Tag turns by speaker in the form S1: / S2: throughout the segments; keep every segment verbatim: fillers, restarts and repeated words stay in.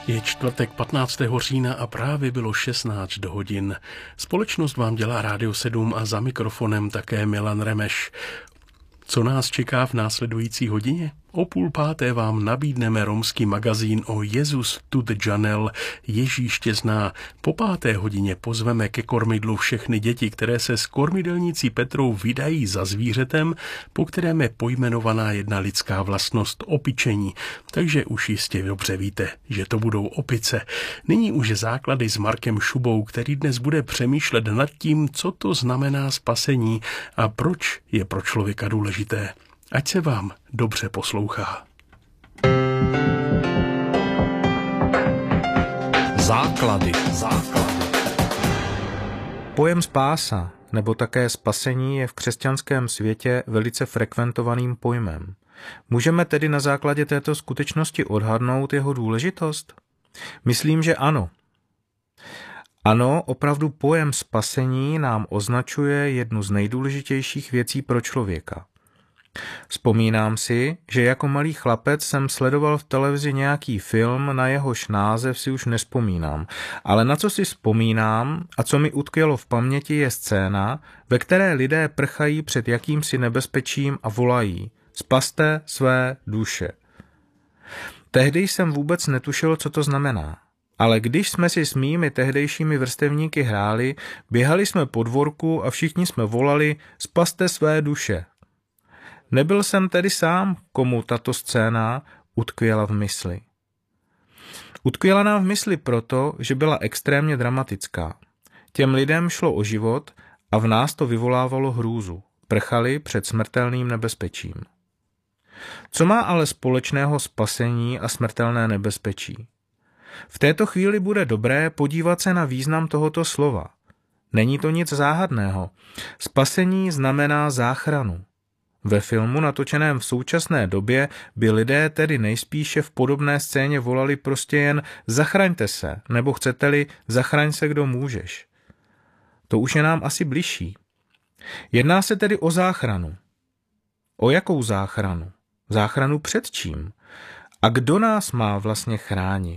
S1: Je čtvrtek patnáctého října a právě bylo šestnáct hodin. Společnost vám dělá Rádio sedm a za mikrofonem také Milan Remeš. Co nás čeká v následující hodině? O půl páté vám nabídneme romský magazín o Jezus tud Janel, Ježíš tě zná. Po páté hodině pozveme ke kormidlu všechny děti, které se s kormidelnicí Petrou vydají za zvířetem, po kterém je pojmenovaná jedna lidská vlastnost opičení. Takže už jistě dobře víte, že to budou opice. Nyní už základy s Markem Šubou, který dnes bude přemýšlet nad tím, co to znamená spasení a proč je pro člověka důležité. Ať se vám dobře poslouchá.
S2: Základy. Základy. Pojem spása nebo také spasení je v křesťanském světě velice frekventovaným pojmem. Můžeme tedy na základě této skutečnosti odhadnout jeho důležitost? Myslím, že ano. Ano, opravdu pojem spasení nám označuje jednu z nejdůležitějších věcí pro člověka. Vzpomínám si, že jako malý chlapec jsem sledoval v televizi nějaký film, na jehož název si už nespomínám, ale na co si vzpomínám a co mi utkvělo v paměti je scéna, ve které lidé prchají před jakýmsi nebezpečím a volají: spaste své duše. Tehdy jsem vůbec netušil, co to znamená. Ale když jsme si s mými tehdejšími vrstevníky hráli, běhali jsme po dvorku a všichni jsme volali: spaste své duše. Nebyl jsem tedy sám, komu tato scéna utkvěla v mysli. Utkvěla nám v mysli proto, že byla extrémně dramatická. Těm lidem šlo o život a v nás to vyvolávalo hrůzu. Prchali před smrtelným nebezpečím. Co má ale společného spasení a smrtelné nebezpečí? V této chvíli bude dobré podívat se na význam tohoto slova. Není to nic záhadného. Spasení znamená záchranu. Ve filmu natočeném v současné době by lidé tedy nejspíše v podobné scéně volali prostě jen zachraňte se, nebo chcete-li zachraň se, kdo můžeš. To už je nám asi bližší. Jedná se tedy o záchranu. O jakou záchranu? Záchranu před čím? A kdo nás má vlastně chránit?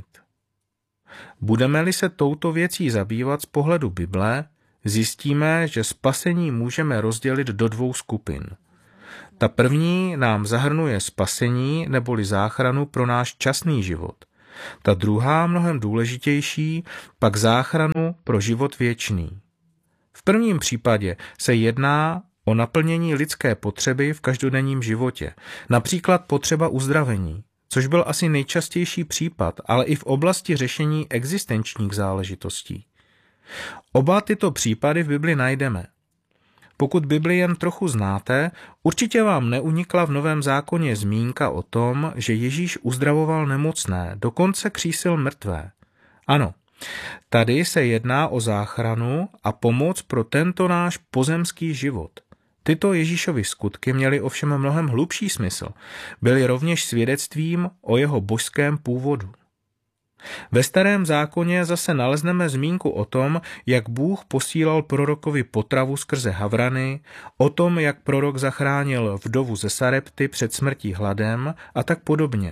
S2: Budeme-li se touto věcí zabývat z pohledu Bible, zjistíme, že spasení můžeme rozdělit do dvou skupin. Ta první nám zahrnuje spasení neboli záchranu pro náš časný život. Ta druhá, mnohem důležitější, pak záchranu pro život věčný. V prvním případě se jedná o naplnění lidské potřeby v každodenním životě, například potřeba uzdravení, což byl asi nejčastější případ, ale i v oblasti řešení existenčních záležitostí. Oba tyto případy v Bibli najdeme. Pokud Bibli jen trochu znáte, určitě vám neunikla v Novém zákoně zmínka o tom, že Ježíš uzdravoval nemocné, dokonce křísil mrtvé. Ano, tady se jedná o záchranu a pomoc pro tento náš pozemský život. Tyto Ježíšovy skutky měly ovšem mnohem hlubší smysl. Byly rovněž svědectvím o jeho božském původu. Ve Starém zákoně zase nalezneme zmínku o tom, jak Bůh posílal prorokovi potravu skrze havrany, o tom, jak prorok zachránil vdovu ze Sarepty před smrtí hladem a tak podobně.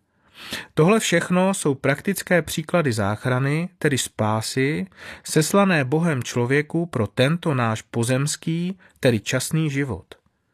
S2: Tohle všechno jsou praktické příklady záchrany, tedy spásy, seslané Bohem člověku pro tento náš pozemský, tedy časný život.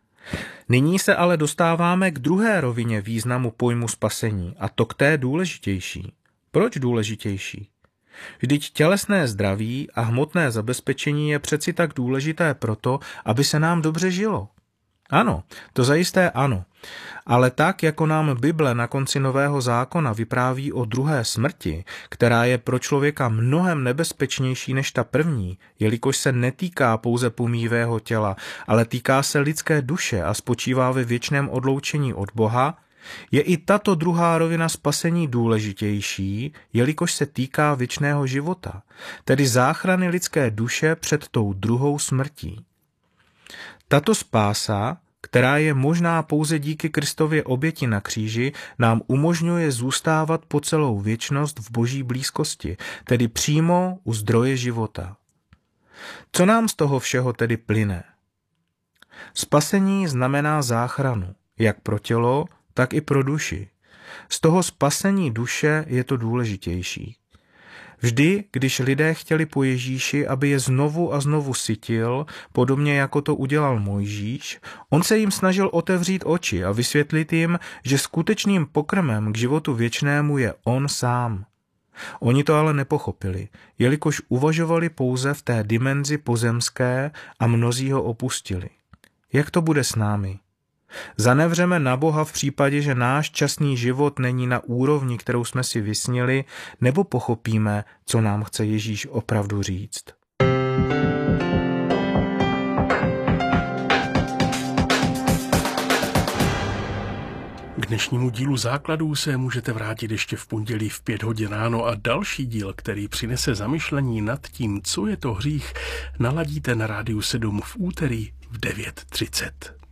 S2: Nyní se ale dostáváme k druhé rovině významu pojmu spasení, a to k té důležitější. Proč důležitější? Vždyť tělesné zdraví a hmotné zabezpečení je přeci tak důležité proto, aby se nám dobře žilo. Ano, to zajisté ano, ale tak, jako nám Bible na konci Nového zákona vypráví o druhé smrti, která je pro člověka mnohem nebezpečnější než ta první, jelikož se netýká pouze pomývého těla, ale týká se lidské duše a spočívá ve věčném odloučení od Boha, je i tato druhá rovina spasení důležitější, jelikož se týká věčného života, tedy záchrany lidské duše před tou druhou smrtí. Tato spása, která je možná pouze díky Kristově oběti na kříži, nám umožňuje zůstávat po celou věčnost v Boží blízkosti, tedy přímo u zdroje života. Co nám z toho všeho tedy plyne? Spasení znamená záchranu, jak pro tělo, tak i pro duši. Z toho spasení duše je to důležitější. Vždy, když lidé chtěli po Ježíši, aby je znovu a znovu sytil, podobně jako to udělal Mojžíš, on se jim snažil otevřít oči a vysvětlit jim, že skutečným pokrmem k životu věčnému je on sám. Oni to ale nepochopili, jelikož uvažovali pouze v té dimenzi pozemské a mnozí ho opustili. Jak to bude s námi? Zanevřeme na Boha v případě, že náš časný život není na úrovni, kterou jsme si vysnili, nebo pochopíme, co nám chce Ježíš opravdu říct?
S1: K dnešnímu dílu základů se můžete vrátit ještě v pondělí v pět hodin ráno a další díl, který přinese zamyšlení nad tím, co je to hřích, naladíte na Rádiu sedm v úterý v devět třicet.